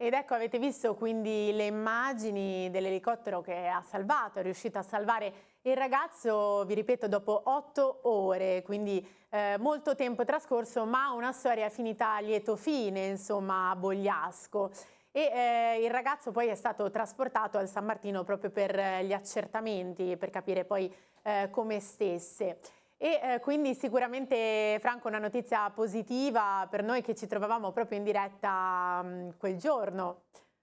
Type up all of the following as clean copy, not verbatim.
ed ecco, avete visto quindi le immagini dell'elicottero che ha salvato, è riuscito a salvare il ragazzo, vi ripeto, dopo 8 ore, quindi molto tempo trascorso, ma una storia finita a lieto fine, insomma, a Bogliasco. E il ragazzo poi è stato trasportato al San Martino proprio per gli accertamenti, per capire poi come stesse. E quindi sicuramente, Franco, una notizia positiva per noi che ci trovavamo proprio in diretta quel giorno.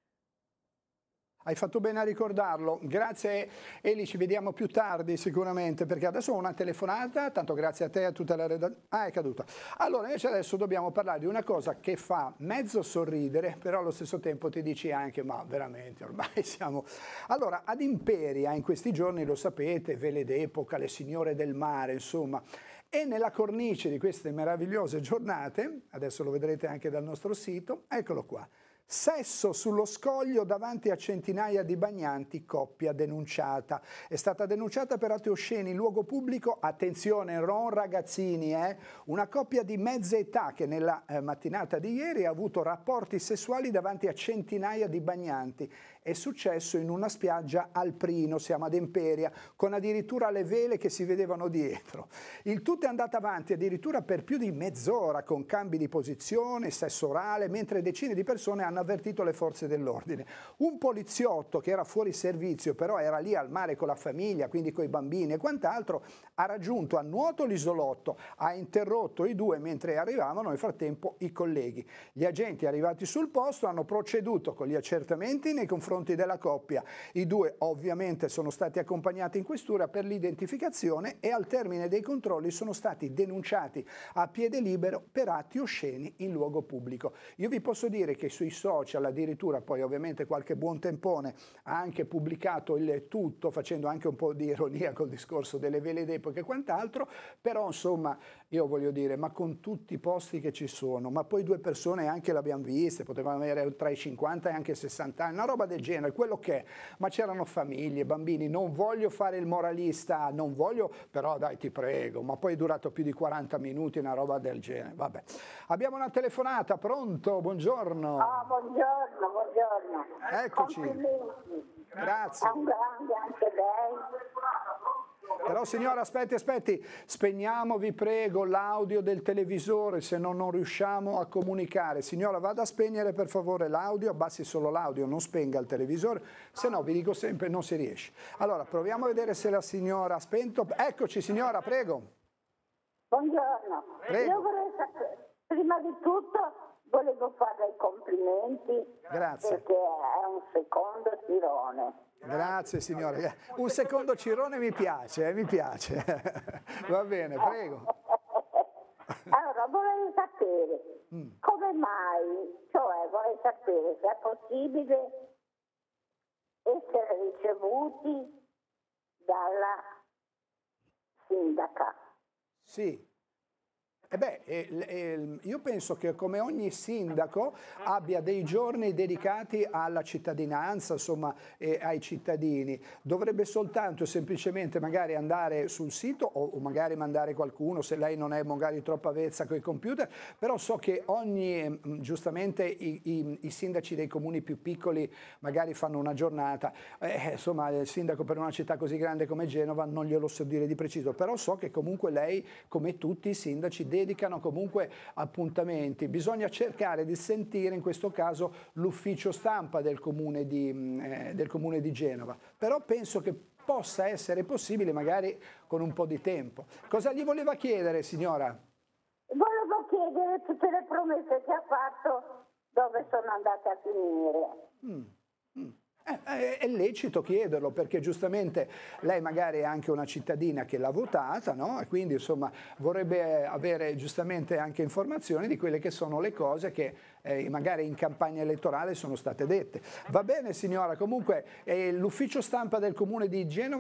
Hai fatto bene a ricordarlo, grazie Eli, ci vediamo più tardi sicuramente, perché adesso ho una telefonata, tanto grazie a te e a tutta la redazione. Ah, è caduta. Allora invece adesso dobbiamo parlare di una cosa che fa mezzo sorridere, però allo stesso tempo ti dici anche, ma veramente ormai siamo... Allora, ad Imperia in questi giorni, lo sapete, vele d'epoca, le signore del mare, insomma, e nella cornice di queste meravigliose giornate, adesso lo vedrete anche dal nostro sito, eccolo qua. Sesso sullo scoglio davanti a centinaia di bagnanti, coppia denunciata. È stata denunciata per atti osceni in luogo pubblico, attenzione, non ragazzini, una coppia di mezza età che nella mattinata di ieri ha avuto rapporti sessuali davanti a centinaia di bagnanti. È successo in una spiaggia al Prino, siamo ad Imperia, con addirittura le vele che si vedevano dietro. Il tutto è andato avanti addirittura per più di mezz'ora con cambi di posizione, sesso orale, mentre decine di persone hanno avvertito le forze dell'ordine. Un poliziotto che era fuori servizio, però era lì al mare con la famiglia, quindi con i bambini e quant'altro, ha raggiunto a nuoto l'isolotto, ha interrotto i due mentre arrivavano nel frattempo i colleghi. Gli agenti arrivati sul posto hanno proceduto con gli accertamenti nei confronti della coppia. I due ovviamente sono stati accompagnati in questura per l'identificazione e al termine dei controlli sono stati denunciati a piede libero per atti osceni in luogo pubblico. Io vi posso dire che sui social addirittura poi ovviamente qualche buon tempone ha anche pubblicato il tutto facendo anche un po' di ironia col discorso delle vele d'epoca e quant'altro, però insomma io voglio dire, ma con tutti i posti che ci sono, ma poi due persone anche l'abbiamo viste, potevano avere tra i 50 e anche i 60 anni, una roba del genere, quello che è, ma c'erano famiglie, bambini, non voglio fare il moralista, non voglio, però dai ti prego, ma poi è durato più di 40 minuti una roba del genere, vabbè. Abbiamo una telefonata, pronto? Buongiorno. Oh, buongiorno, buongiorno. Eccoci. Complimenti. Grazie. È un grande anche lei. Però signora, aspetti, spegniamo, vi prego, l'audio del televisore, se no non riusciamo a comunicare. Signora, vada a spegnere per favore l'audio, abbassi solo l'audio, non spenga il televisore, se no vi dico sempre non si riesce. Allora, proviamo a vedere se la signora ha spento. Eccoci signora, prego. Buongiorno. Prego. Io vorrei sapere, prima di tutto volevo fare i complimenti. Grazie. Perché è un secondo tirone. Grazie signore, un secondo cirone mi piace, va bene, prego. Allora vorrei sapere come mai, cioè vorrei sapere se è possibile essere ricevuti dalla sindaca. Sì. Io penso che come ogni sindaco abbia dei giorni dedicati alla cittadinanza, insomma, ai cittadini. Dovrebbe soltanto e semplicemente magari andare sul sito o magari mandare qualcuno, se lei non è magari troppo avvezza con i computer, però so che giustamente i sindaci dei comuni più piccoli magari fanno una giornata. Insomma, il sindaco per una città così grande come Genova non glielo so dire di preciso, però so che comunque lei, come tutti i sindaci, dedicano comunque appuntamenti. Bisogna cercare di sentire in questo caso l'ufficio stampa del comune di Genova, però penso che possa essere possibile magari con un po' di tempo. Cosa gli voleva chiedere signora? Volevo chiedere tutte le promesse che ha fatto dove sono andate a finire. È lecito chiederlo perché giustamente lei magari è anche una cittadina che l'ha votata, no? E quindi insomma vorrebbe avere giustamente anche informazioni di quelle che sono le cose che magari in campagna elettorale sono state dette. Va bene signora, comunque l'ufficio stampa del comune di Genova